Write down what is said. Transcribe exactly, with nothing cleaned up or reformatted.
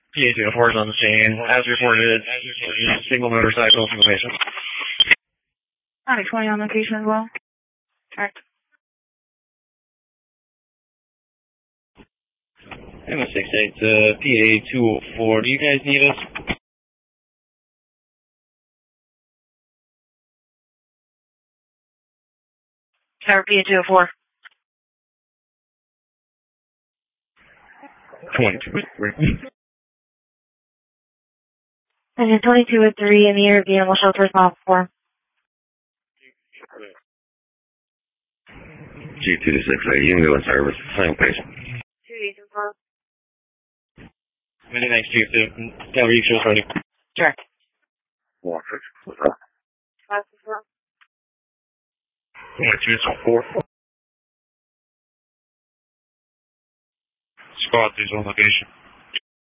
P A two oh four is on the scene. As reported, single motorcycle from the patient. nine twenty on location as well. Correct. M S six eight to P A two oh four. Do you guys need us? Tower P A two oh four. twenty-two with three. And twenty-two with three in the air of the animal shelter is mile four. G two six eight, you can go in service. Same patient. two eight two four. Many thanks, Chief. Tower you show ready. Check. One six. What's up? Five four. twenty-two is four. Squad is on location.